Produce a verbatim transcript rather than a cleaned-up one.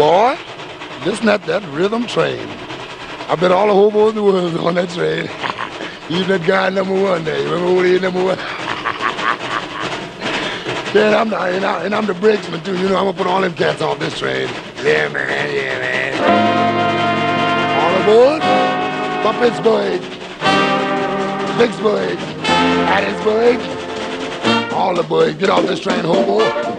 Boy, listen at that rhythm train. I bet all the hobos in the world on that train. Even that guy number one there. You remember what he is number one? Yeah, I'm the, and, I, and I'm the brakesman too. You know, I'm gonna put all them cats off this train. Yeah, man, yeah, man. All aboard for Pittsburgh, Vicksburg, Hattiesburg. All the boys, get off this train, hobo.